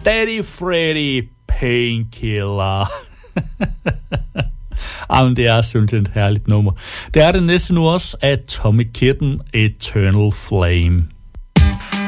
Daddy Freddy Painkiller. Jamen, det er simpelthen et herligt nummer. Det er det næste nu også af Tommy Kitten, Eternal Flame.